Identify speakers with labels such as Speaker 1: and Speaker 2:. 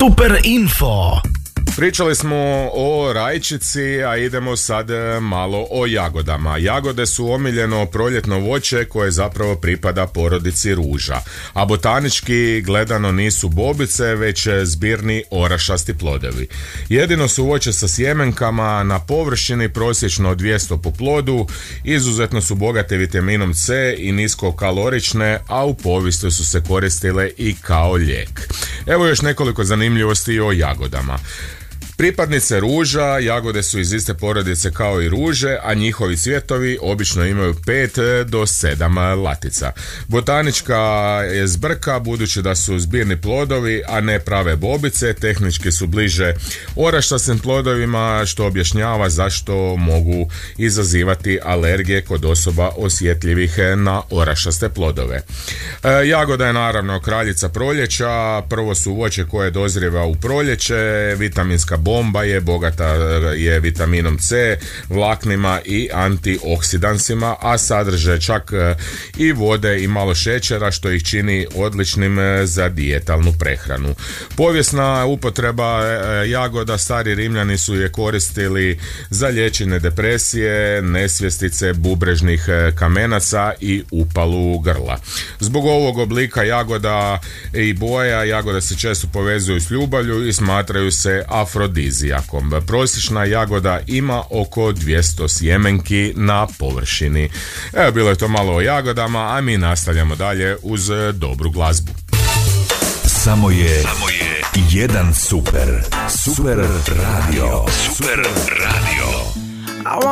Speaker 1: Super info.
Speaker 2: Pričali smo o rajčici, a idemo sad malo o jagodama. Jagode su omiljeno proljetno voće koje zapravo pripada porodici ruža, a botanički gledano nisu bobice, već zbirni orašasti plodovi. Jedino su voće sa sjemenkama, na površini prosječno 200 po plodu, izuzetno su bogate vitaminom C i niskokalorične, a u povijesti su se koristile i kao lijek. Evo još nekoliko zanimljivosti o jagodama. Pripadnice ruža, jagode su iz iste porodice kao i ruže, a njihovi cvjetovi obično imaju 5 do 7 latica. Botanička je zbrka, budući da su zbirni plodovi, a ne prave bobice, tehnički su bliže orašastim plodovima, što objašnjava zašto mogu izazivati alergije kod osoba osjetljivih na orašaste plodove. Jagoda je naravno kraljica proljeća, prvo su voće koje dozrijeva u proljeće, vitaminska bomba je, bogata je vitaminom C, vlaknima i antioksidansima, a sadrže čak i vode i malo šećera, što ih čini odličnim za dijetalnu prehranu. Povijesna upotreba jagoda, stari Rimljani su je koristili za liječenje depresije, nesvjestice, bubrežnih kamenaca i upalu grla. Zbog ovog oblika jagoda i boja, jagode se često povezuju s ljubavlju i smatraju se afrodizijakom. Prosječna jagoda ima oko 200 sjemenki na površini. Evo, bilo je to malo o jagodama, a mi nastavljamo dalje uz dobru glazbu.
Speaker 3: Samo je jedan super radio. Super radio.